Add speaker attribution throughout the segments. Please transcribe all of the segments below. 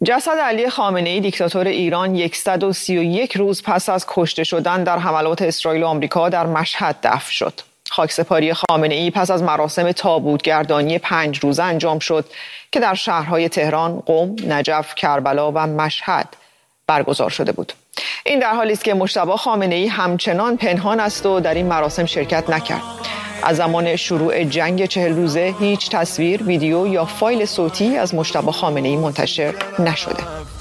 Speaker 1: جسد علی خامنه‌ای دیکتاتور ایران 131 روز پس از کشته شدن در حملات اسرائیل و آمریکا در مشهد دفن شد. خاکسپاری خامنه‌ای پس از مراسم تابوتگردانی 5 روزه انجام شد که در شهرهای تهران، قم، نجف، کربلا و مشهد برگزار شده بود. این در حالی است که مجتبی خامنه‌ای همچنان پنهان است و در این مراسم شرکت نکرد. از زمان شروع جنگ 40 روزه هیچ تصویر، ویدیو یا فایل صوتی از مجتبی خامنه‌ای منتشر نشده.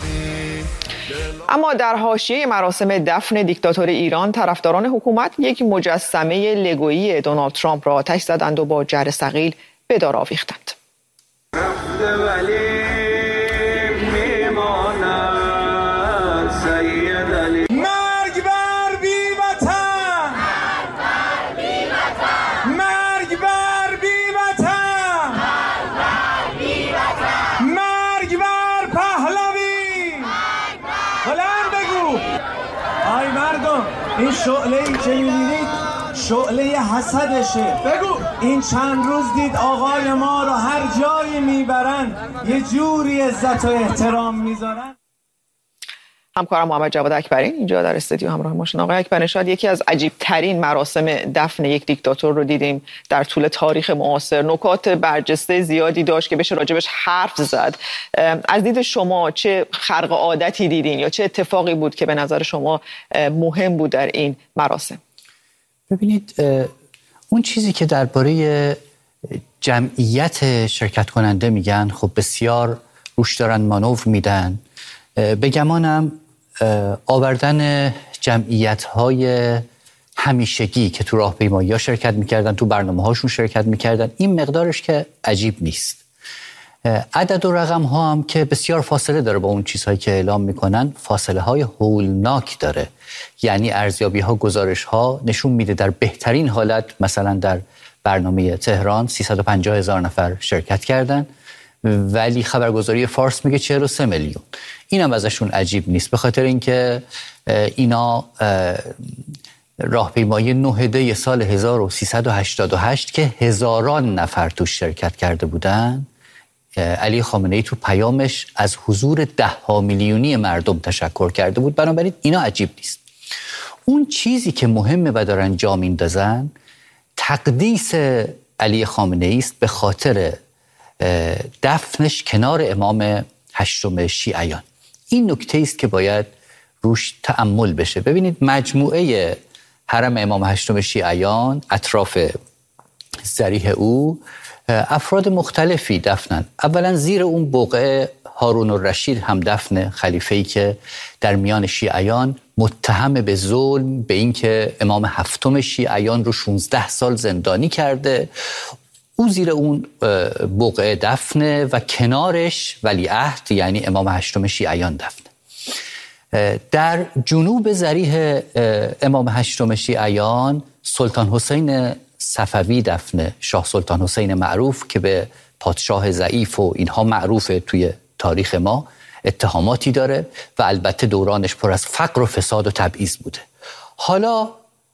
Speaker 1: اما در حاشیه مراسم دفن دیکتاتور ایران، طرفداران حکومت یک مجسمه لگویی دونالد ترامپ را آتش زدند و با جر ثقیل به دار آویختند.
Speaker 2: این شعله‌ای که می‌بینید شعله حسدشه. بگو این چند روز دید آقای ما رو هر جایی میبرن یه جوری عزت و احترام میذارن.
Speaker 1: همکارم محمد جواد اکبری اینجا در استودیو همراه ماشون. آقای اکبری، شاید یکی از عجیب‌ترین مراسم دفن یک دیکتاتور رو دیدیم در طول تاریخ معاصر. نکات برجسته زیادی داشت که بشه راجبش حرف زد. از دید شما چه خرق عادتی دیدین یا چه اتفاقی بود که به نظر شما مهم بود در این مراسم؟
Speaker 3: ببینید، اون چیزی که درباره جمعیت شرکت کننده میگن خب بسیار روش دارن مانور میدن. به گمانم آوردن جمعیت‌های همیشگی که تو راهپیمایی‌ها شرکت می‌کردن، تو برنامه‌هاشون شرکت می‌کردن، این مقدارش که عجیب نیست. عدد و رقم‌ها هم که بسیار فاصله داره با اون چیزهایی که اعلام می‌کنن، فاصله‌های هولناک داره. یعنی ارزیابی‌ها، گزارش‌ها نشون میده در بهترین حالت مثلا در برنامه تهران 350,000 نفر شرکت کردن، ولی خبرگزاری فارس میگه 43 میلیون. اینم ازشون عجیب نیست، به خاطر اینکه اینا راهپیمایی 9 دی سال 1388 که هزاران نفر توش شرکت کرده بودن، علی خامنه‌ای تو پیامش از حضور 10 میلیونی مردم تشکر کرده بود. بنابراین اینا عجیب نیست. اون چیزی که مهمه و دارن جا میندازن تقدیس علی خامنه‌ای است به خاطر دفنش کنار امام هشتم شیعیان. این نکته است که باید روش تأمل بشه. ببینید، مجموعه حرم امام هشتم شیعیان اطراف ضریح او افراد مختلفی دفنن. اولا زیر اون بقعه هارون الرشید هم دفن خلیفه‌ای که در میان شیعیان متهم به ظلم به اینکه امام هفتم شیعیان رو 16 سال زندانی کرده، او زیر اون بقعه دفنه و کنارش ولیعهد یعنی امام هشتم شیعیان دفنه. در جنوب ضریح امام هشتم شیعیان سلطان حسین صفوی دفنه، شاه سلطان حسین معروف که به پادشاه ضعیف و اینها معروفه توی تاریخ ما، اتهاماتی داره و البته دورانش پر از فقر و فساد و تبعیض بوده. حالا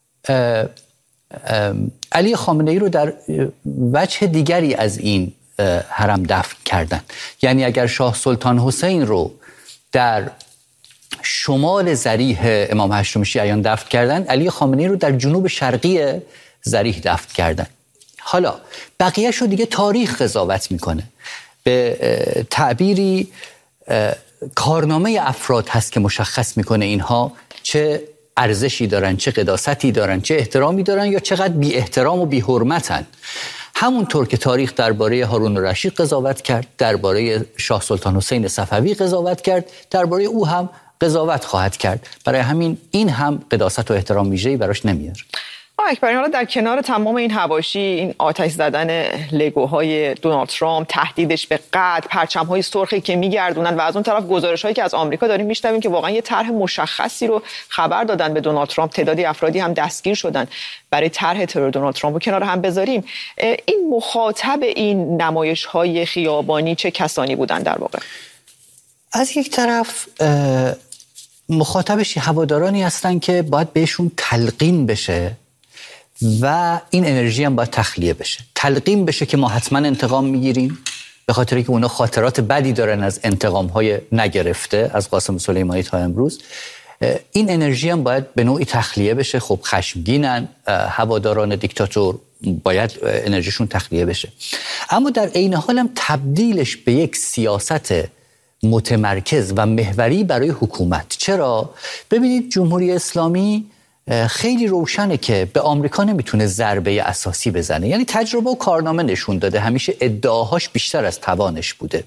Speaker 3: علی خامنه‌ای رو در وجه دیگری از این حرم دفن کردن. یعنی اگر شاه سلطان حسین رو در شمال ضریح امام هشتم شیعیان دفن کردن، علی خامنه‌ای رو در جنوب شرقی ضریح دفن کردن. حالا بقیه‌ش رو دیگه تاریخ قضاوت میکنه. به تعبیری کارنامه افراد هست که مشخص میکنه اینها چه ارزشی دارن، چه قداستی دارن، چه احترامی دارن یا چقدر بی احترام و بی حرمتن. همونطور که تاریخ درباره هارون الرشید قضاوت کرد، درباره شاه سلطان حسین صفوی قضاوت کرد، درباره او هم قضاوت خواهد کرد. برای همین این هم قداست و احترام ویژه‌ای براش نمیاره.
Speaker 1: اکبری، حالا در کنار تمام این حواشی، این آتش زدن لگوهای دونالد ترامپ، تهدیدش به قتل، پرچم‌های سرخی که میگردونن و از اون طرف گزارش‌هایی که از آمریکا داریم میشنویم که واقعا یه طرح مشخصی رو خبر دادن به دونالد ترامپ، تعدادی افرادی هم دستگیر شدن برای طرح ترور دونالد ترامپ، رو کنار هم بذاریم، این مخاطب این نمایش‌های خیابانی چه کسانی بودن در واقع؟
Speaker 3: از یک طرف مخاطبش هوادارانی هستن که باید بهشون تلقین بشه و این انرژی هم باید تخلیه بشه. تلقین بشه که ما حتما انتقام میگیریم به خاطر اینکه اونا خاطرات بدی دارن از انتقام‌های نگرفته از قاسم سلیمانی تا امروز. این انرژی هم باید به نوعی تخلیه بشه. خب خشمگینن هواداران دیکتاتور، باید انرژیشون تخلیه بشه، اما در عین حال هم تبدیلش به یک سیاست متمرکز و محوری برای حکومت. چرا؟ ببینید جمهوری اسلامی خیلی روشنه که به آمریکا نمیتونه ضربه اساسی بزنه، یعنی تجربه و کارنامه نشون داده همیشه ادعاهاش بیشتر از توانش بوده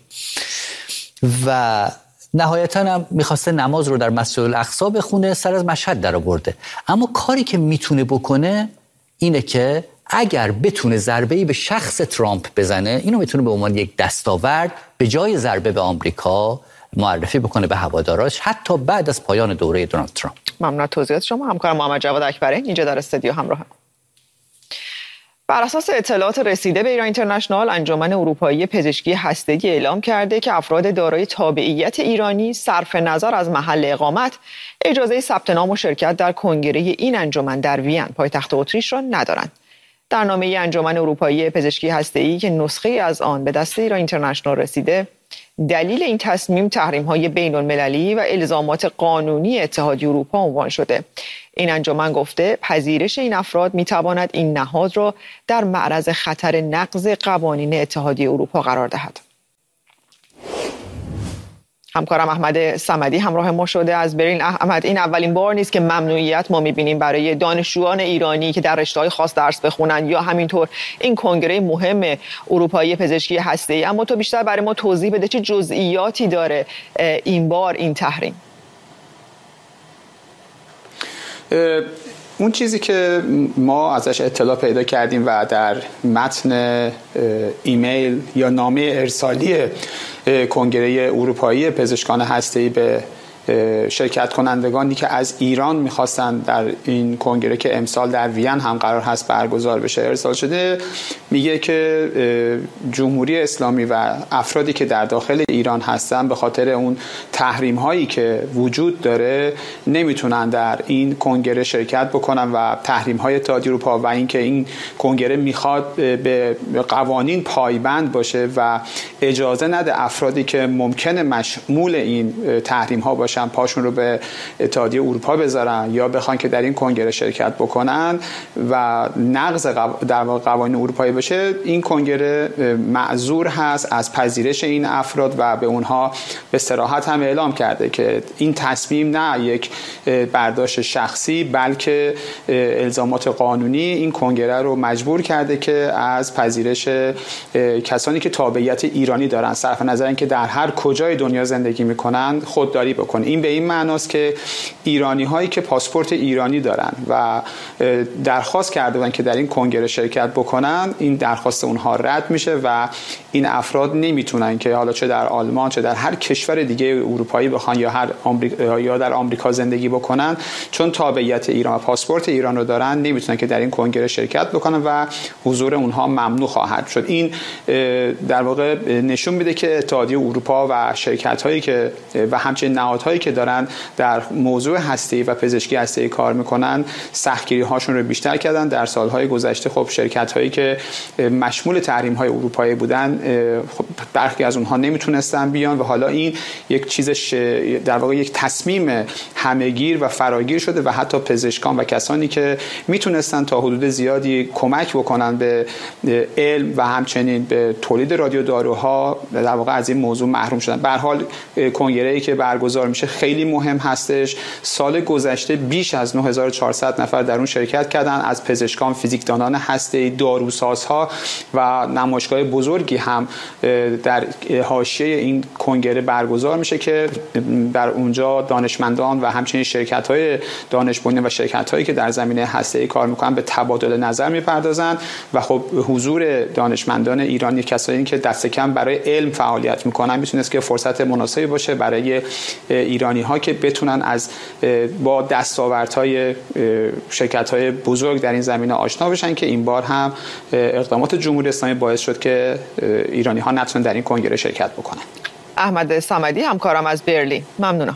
Speaker 3: و نهایتاً هم میخواسته نماز رو در مسجد الاقصی بخونه، سر از مشهد در آورده. اما کاری که میتونه بکنه اینه که اگر بتونه ضربه‌ای به شخص ترامپ بزنه، اینو میتونه به عنوان یک دستاورد به جای ضربه به آمریکا معرفی بکنه به هواداراش، حتی بعد از پایان دوره دونالد ترامپ.
Speaker 1: ممنون از توضیحات شما. همکارم محمد جواد اکبری اینجا در استودیو همراهم. بر اساس اطلاعات رسیده به ایران اینترنشنال، انجمن اروپایی پزشکی هسته‌ای اعلام کرده که افراد دارای تابعیت ایرانی صرف نظر از محل اقامت اجازه ثبت نام و شرکت در کنگره این انجمن در وین پایتخت اتریش را ندارند. در نامه انجمن اروپایی پزشکی هسته‌ای که نسخه از آن به دست ایران اینترنشنال رسیده، دلیل این تصمیم تحریم‌های بین‌المللی و الزامات قانونی اتحادیه اروپا عنوان شده. این انجمن گفته پذیرش این افراد می‌تواند این نهاد را در معرض خطر نقض قوانین اتحادیه اروپا قرار دهد. همکارم احمد صمدی همراه ما شده از برلین. احمد، این اولین بار نیست که ممنوعیت ما می‌بینیم برای دانشجویان ایرانی که در رشته‌های خاص درس بخونن یا همینطور این کنگره مهم اروپایی پزشکی هسته‌ای، اما تو بیشتر برای ما توضیح بده چه جزئیاتی داره این بار این تحریم؟
Speaker 4: اون چیزی که ما ازش اطلاع پیدا کردیم و در متن ایمیل یا نامه ارسالی کنگره اروپایی پزشکان هسته‌ای به شرکت کنندگانی که از ایران میخواستن در این کنگره که امسال در وین هم قرار هست برگزار بشه ارسال شده، میگه که جمهوری اسلامی و افرادی که در داخل ایران هستن به خاطر اون تحریم هایی که وجود داره نمیتونن در این کنگره شرکت بکنن و تحریم های اتحادیه اروپا و اینکه این کنگره میخواد به قوانین پایبند باشه و اجازه نده افرادی که ممکنه مشمول این تحریم ها باشن پاشون رو به اتحادیه اروپا بذارن یا بخوان که در این کنگره شرکت بکنن و نقض در قوانین اروپایی باشه، این کنگره معذور هست از پذیرش این افراد و به اونها به صراحت هم اعلام کرده که این تصمیم نه یک برداشت شخصی بلکه الزامات قانونی این کنگره رو مجبور کرده که از پذیرش کسانی که تابعیت ایرانی دارن صرف نظر اینکه در هر کجای دنیا زندگی میکنن خودداری بکنه. این به این معناست که ایرانی هایی که پاسپورت ایرانی دارن و درخواست کرده بودن که در این کنگره شرکت بکنن، این درخواست اونها رد میشه و این افراد نمیتونن که حالا چه در آلمان چه در هر کشور دیگه اروپایی بخوان یا در آمریکا زندگی بکنن، چون تابعیت ایران و پاسپورت ایران رو دارن نمیتونن که در این کنگره شرکت بکنن و حضور اونها ممنوع خواهد شد. این در واقع نشون میده که اتحادیه اروپا و شرکت هایی که و همچنین نهادهایی که دارن در موضوع هسته‌ای و پزشکی هسته‌ای کار میکنن سختگیری هاشون رو بیشتر کردن. در سالهای گذشته خب شرکت هایی که مشمول تحریم های اروپایی بودن خب برخی از اونها نمیتونستن بیان و حالا این یک چیز در واقع یک تصمیم همهگیر و فراگیر شده و حتی پزشکان و کسانی که میتونستن تا حدود زیادی کمک بکنن به علم و همچنین به تولید رادیو داروها در واقع از این موضوع محروم شدن. به هر حال کنگره‌ای که برگزار میشه خیلی مهم هستش. سال گذشته بیش از 9400 نفر در اون شرکت کردن، از پزشکان، فیزیکدانان هسته‌ای، داروسازها و نمایشگاه بزرگی هم در حاشیه این کنگره برگزار میشه که در اونجا دانشمندان و همچنین شرکت‌های دانش بنیان و شرکت‌هایی که در زمینه هسته‌ای کار میکنن به تبادل نظر میپردازن و خب حضور دانشمندان ایرانی، کسایی که دست کم برای علم فعالیت میکنن، میتونه که فرصت مناسبی باشه برای ایرانی ها که بتونن از با دستاوردهای شرکت‌های بزرگ در این زمینه آشنا بشن که این بار هم اقدامات جمهوری اسلامی باعث شد که ایرانی ها نتونن در این کنگره شرکت بکنن.
Speaker 1: احمد صمدی همکارم از برلین، ممنونم.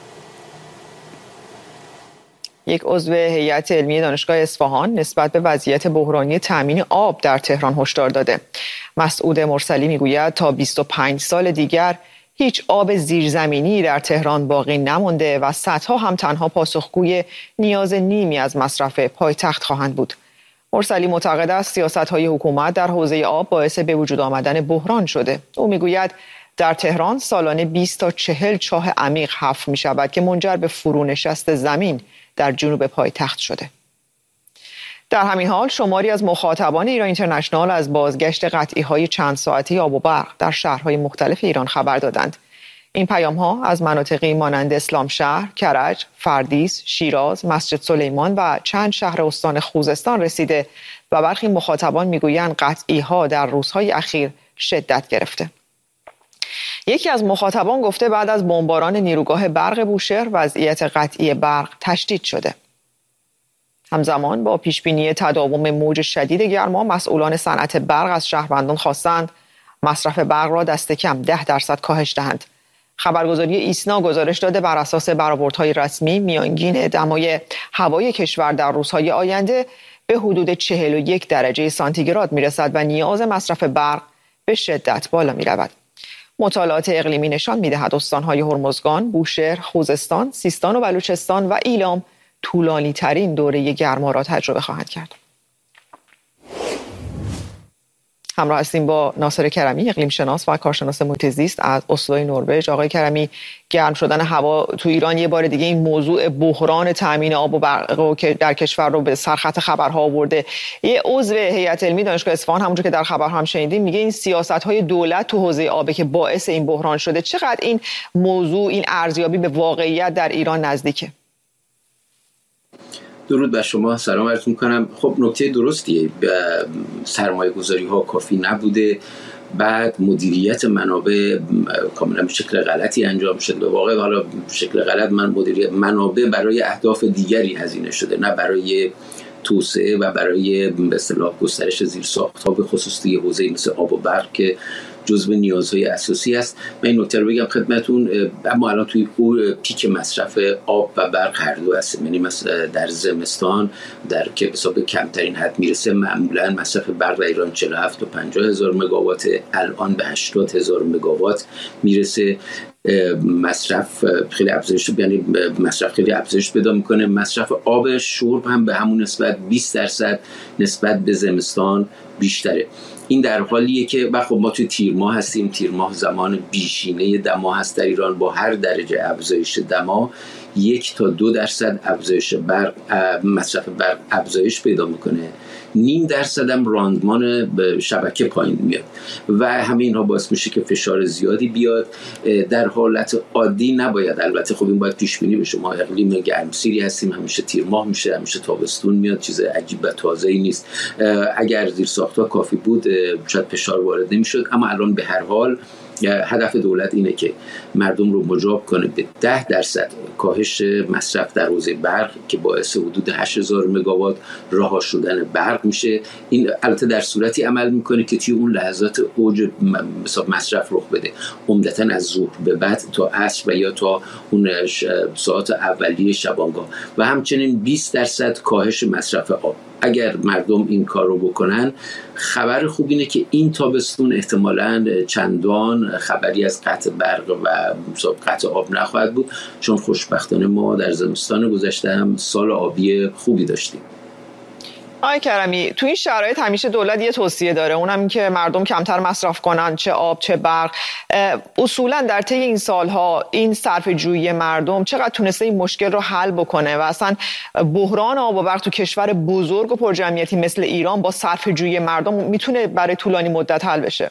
Speaker 1: یک عضو هیئت علمی دانشگاه اصفهان نسبت به وضعیت بحرانی تامین آب در تهران هشدار داده. مسعود مرسلی میگوید تا 25 سال دیگر هیچ آب زیرزمینی در تهران باقی نمانده و سدها هم تنها پاسخگوی نیاز نیمی از مصرف پایتخت خواهند بود. مرسلی معتقد است سیاست‌های حکومت در حوزه آب باعث به وجود آمدن بحران شده. او میگوید در تهران سالانه 20 تا 40 چاه عمیق حفر می شود که منجر به فرونشست زمین در جنوب پایتخت شده. در همین حال شماری از مخاطبان ایران اینترنشنال از بازگشت قطعی‌های چند ساعته آب و برق در شهرهای مختلف ایران خبر دادند. این پیام‌ها از مناطقی مانند اسلامشهر، کرج، فردیس، شیراز، مسجد سلیمان و چند شهر استان خوزستان رسیده و برخی مخاطبان میگویند قطعی‌ها در روزهای اخیر شدت گرفته. یکی از مخاطبان گفته بعد از بمباران نیروگاه برق بوشهر وضعیت قطعی برق تشدید شده. همزمان با پیشبینی تداوم موج شدید گرما، مسئولان صنعت برق از شهروندان خواستند مصرف برق را دست کم 10% کاهش دهند. خبرگزاری ایسنا گزارش داده بر اساس برآوردهای رسمی میانگین دمای هوای کشور در روزهای آینده به حدود 41 درجه سانتیگراد میرسد و نیاز مصرف برق به شدت بالا میرود. مطالعات اقلیمی نشان می‌دهد استان‌های هرمزگان، بوشهر، خوزستان، سیستان و بلوچستان و ایلام طولانی‌ترین دوره گرما را تجربه خواهند کرد. همراه هستیم با ناصر کرمی، اقلیم شناس و کارشناس محیط زیست از اسلوی نروژ. آقای کرمی، گرم شدن هوا تو ایران یه بار دیگه این موضوع بحران تامین آب و برق که در کشور رو به سرخط خبرها آورده. یه عضو هیئت علمی دانشگاه اصفهان همونجور که در خبر هم شنیدیم میگه این سیاست‌های دولت تو حوزه آب که باعث این بحران شده. چقدر این موضوع، این ارزیابی به واقعیت در ایران نزدیکه؟
Speaker 5: درود بر شما، سلام عرض می‌کنم. خب نکته درستیه، سرمایه‌گذاری ها کافی نبوده، بعد مدیریت منابع کاملا به شکل غلطی انجام شده. به واقع حالا به شکل غلط مدیریت منابع برای اهداف دیگری هزینه شده، نه برای توسعه و برای به اصطلاح گسترش زیرساخت‌ها، به خصوص توی حوزه مثل آب و برق که جزو نیازهای اساسی است. من این نکته رو بگم خدمتون، اما الان توی پیک مصرف آب و برق هر دو هست. یعنی مثلا در زمستان در که به حساب کمترین حد میرسه، معمولا مصرف برق در ایران 47 تا 50 هزار مگاوات، الان به 80 هزار مگاوات میرسه. مصرف خیلی افزایش، یعنی مصرف خیلی افزایش پیدا میکنه. مصرف آب شرب هم به همون نسبت 20% نسبت به زمستان بیشتره. این در حالیه که خب ما توی تیر ماه هستیم. تیر ماه زمان بیشینه دما هست در ایران. با هر درجه افزایش دما 1 تا 2% افزایش برق، مصرف برق افزایش پیدا میکنه. 0.5% هم راندمان شبکه پایین میاد و همه اینها باعث میشه که فشار زیادی بیاد. در حالت عادی نباید، البته خب این باید پیش بینی بشه، ما اقلیم گرمسیری هستیم، همیشه تیر ماه میشه، همیشه تابستون میاد، چیز عجیب و تازه‌ای نیست. اگر زیرساخت‌ها کافی بود شاید فشار وارد نمیشد، اما الان به هر حال هدف دولت اینه که مردم رو مجاب کنه به 10% کاهش مصرف در حوزه برق که باعث حدود 8000 مگاوات رها شدن برق میشه. این البته در صورتی عمل میکنه که توی اون لحظات اوج مصرف رخ بده، عمدتاً از ظهر به بعد تا عصر و یا تا اون ساعات اولیه شبانگاه، و همچنین 20% کاهش مصرف آب. اگر مردم این کار رو بکنن، خبر خوب اینه که این تابستون احتمالاً چندان خبری از قطع برق و قطع آب نخواهد بود، چون خوشبختانه ما در زمستان گذشته هم سال آبی خوبی داشتیم.
Speaker 1: آقای کرمی، تو این شرایط همیشه دولت یه توصیه داره، اونم این که مردم کمتر مصرف کنن، چه آب چه برق. اصولا در طی این سالها این صرفه‌جویی مردم چقدر تونسته این مشکل رو حل بکنه و اصلا بحران آب و برق تو کشور بزرگ و پرجمعیتی مثل ایران با صرفه‌جویی مردم میتونه برای طولانی مدت حل بشه؟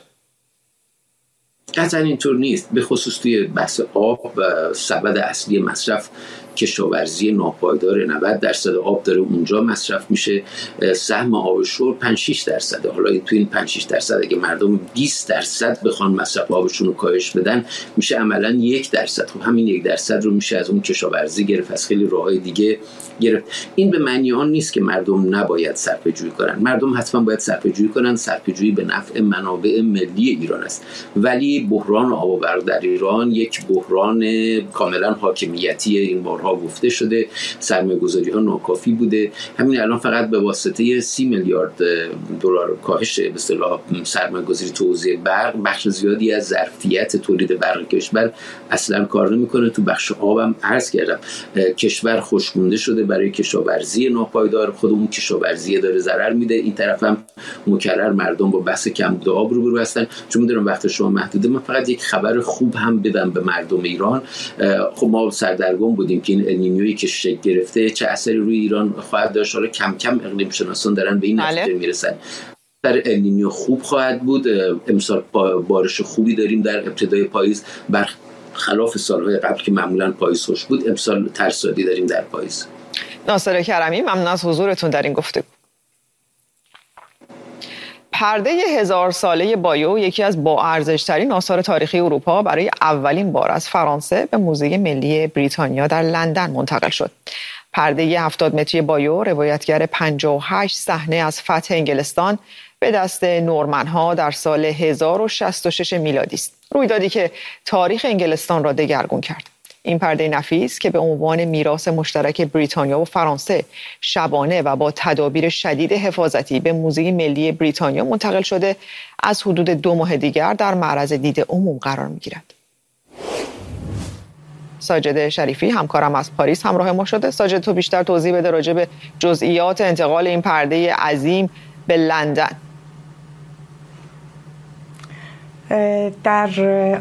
Speaker 5: قطعا اینطور نیست، به خصوص توی بحث آب و سبد اصلی مصرف کشاورزی ناپایدار. 90% آب داره اونجا مصرف میشه. سهم آب شرب 5-6%. حالا تو این 5-6% اگه مردم 20% بخوان مصرف آبشون رو کاهش بدن، میشه عملاً 1%. خب همین 1% رو میشه از اون کشاورزی گرفت، از خیلی راههای دیگه گرفت. این به معنی آن نیست که مردم نباید صرفه‌جویی کنن. مردم حتما باید صرفه‌جویی کنن. صرفه‌جویی به نفع منابع ملی ایران است. ولی بحران آب و برق در ایران یک بحران کاملا حاکمیتیه. این بحران بارها گفته شده، سرمایه‌گذاری‌ها ناکافی بوده. همین الان فقط به واسطه 30 میلیارد دلار کاهش به اصطلاح سرمایه‌گذاری تو حوزه برق، بخش زیادی از ظرفیت تولید برق کشور اصلا کار نمی‌کنه. تو بخش آبم عرض کردم کشور خشک‌مونده شده برای کشاورزی ناپایدار، خودمون کشاورزی داره ضرر میده، این طرف هم مکرر مردم با بحث کمبود آب روبرو هستن. چون میدونم وقت شما محدوده، من فقط یک خبر خوب هم بدم به مردم ایران. خب ما سردرگم بودیم که این النینیویی که شکل گرفته چه اثری روی ایران خواهد داشت. حالا کم کم اقلیم شناسان دارن به این نتیجه میرسن در النینیو خوب خواهد بود. امسال بارش خوبی داریم در ابتدای پاییز، برخلاف سالهای قبل که معمولا پاییز خوش بود. امسال ترسادی داریم در پاییز.
Speaker 1: ناصر کرمی، ممنون از حضورتون در این گفتگو. پرده 1000 ساله بایو یکی از با ارزش‌ترین آثار تاریخی اروپا برای اولین بار از فرانسه به موزه ملی بریتانیا در لندن منتقل شد. پرده 70 متری بایو روایتگر 58 صحنه از فتح انگلستان به دست نورمن‌ها در سال 1066 میلادی است. رویدادی که تاریخ انگلستان را دگرگون کرد. این پرده نفیس که به عنوان میراث مشترک بریتانیا و فرانسه شبانه و با تدابیر شدید حفاظتی به موزه ملی بریتانیا منتقل شده، از حدود 2 ماه دیگر در معرض دید عموم قرار می‌گیرد. ساجد شریفی همکارم از پاریس همراه ما شده. ساجد، تو بیشتر توضیح بده راجع به جزئیات انتقال این پرده عظیم به لندن.
Speaker 6: در